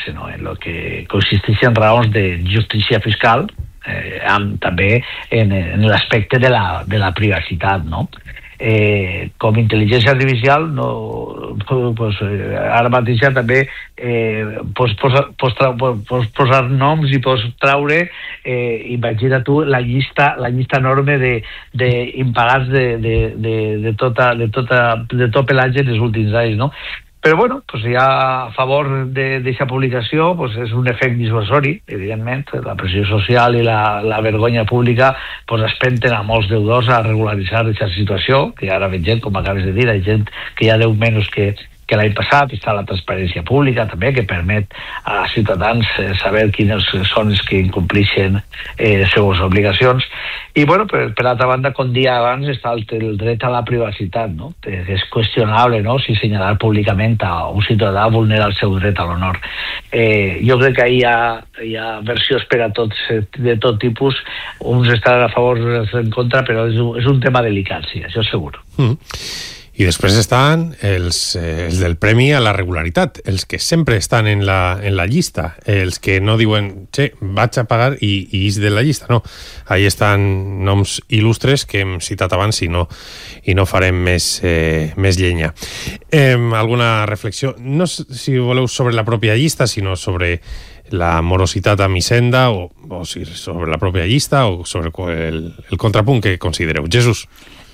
avançar-se, no? En el que consisteixen raons de justícia fiscal, també en l'aspecte de la privacitat, no? Com intel·ligència artificial, ara mateix també pots posar noms i pots traure, imagina tu, la llista enorme d'impagats de tot pelatge en els últims anys, no? Però, bueno, ja a favor d'aquesta publicació és un efecte dissuasori, evidentment. La pressió social i la vergonya pública espenten a molts deudors a regularitzar aquesta situació, que ara veig gent, com acabes de dir, hi ha gent que ja deu menys que l'any passat. Està la transparència pública també, que permet a ciutadans saber quines són els que incompleixen les seves obligacions. I, bueno, per altra banda, com dia abans, està el dret a la privacitat, no? És qüestionable, no?, si assenyalar públicament a un ciutadà vulnera el seu dret a l'honor. Jo crec que hi ha versions per a tots, de tot tipus. Uns estan a favor, uns en contra, però és un tema delicat, sí, això és segur. I després estan els del Premi a la Regularitat, els que sempre estan en la llista, els que no diuen, vaig a pagar i és de la llista, no. Ahí estan noms il·lustres que hem citat abans i no farem més llenya. Alguna reflexió, no si voleu sobre la pròpia llista, sinó sobre la morositat amb Hisenda, o sobre la pròpia llista, o sobre el contrapunt que considereu. Jesús.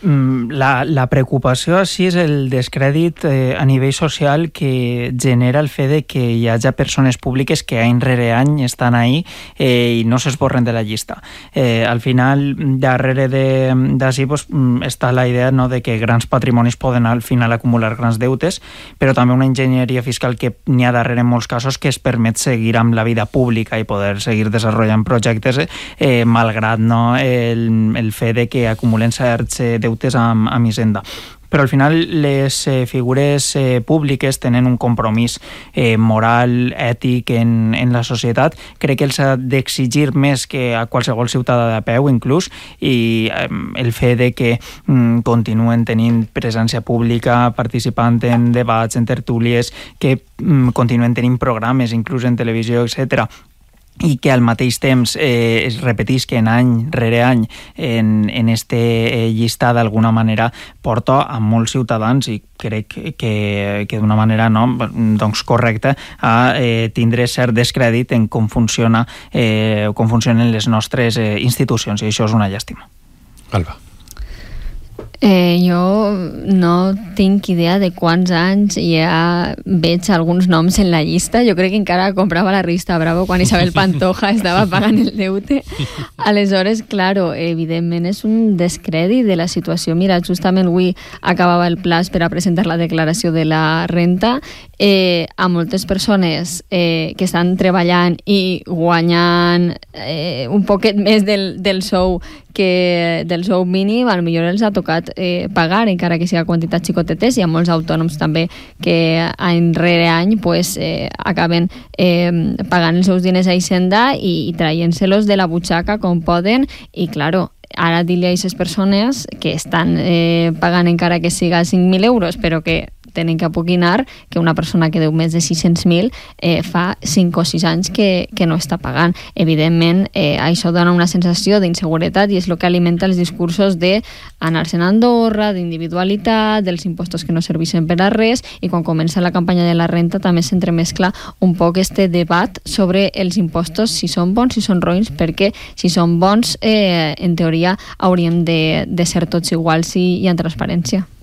La preocupació així és el descrèdit a nivell social que genera el fet de que hi hagi persones públiques que any rere any estan ahí i no s'esborren de la llista. Al final, darrere d'ací està la idea, no, de que grans patrimonis poden al final acumular grans deutes, però també una enginyeria fiscal que n'hi ha darrere en molts casos que es permet seguir amb la vida pública i poder seguir desenvolupant projectes malgrat el fet de que acumulen certs deutes amb Hisenda. Però al final les figures públiques tenen un compromís moral, ètic en la societat. Crec que els ha d'exigir més que a qualsevol ciutadà de peu, inclús, i el fet de que continuen tenint presència pública, participant en debats, en tertúlies, que continuen tenint programes, inclús en televisió, etcètera, i que al mateix temps es repetisquen any rere any en este llista, d'alguna manera porta a molts ciutadans, i crec que d'una manera correcta, a tindre cert descrèdit en com funcionen les nostres institucions, i això és una llàstima. Alba. Jo no tinc idea de quants anys ja veig alguns noms en la llista. Jo crec que encara comprava la revista Bravo quan Isabel Pantoja estava pagant el deute. Aleshores, claro, evidentment és un descrèdit de la situació. Mira, justament avui acabava el plaç per a presentar la declaració de la renta. A moltes persones que estan treballant i guanyant un poquet més del sou mínim, potser els ha tocat pagar, encara que sigui quantitats xicotetes. Hi ha molts autònoms també que any rere any acaben pagant els seus diners a Hisenda i traient-se-los de la butxaca com poden, i claro, ara dir-li a aquestes persones que estan pagant encara que siga 5.000 euros, però que tenen que apoquinar que una persona que deu més de 600.000 fa 5 o 6 anys que no està pagant. Evidentment, això dona una sensació d'inseguretat i és el que alimenta els discursos d'anar-se'n a Andorra, d'individualitat, dels impostos que no serveixen per a res, i quan comença la campanya de la renta també s'entremescla un poc este debat sobre els impostos, si són bons, si són roïns, perquè si són bons, en teoria hauríem de ser tots iguals i en transparència.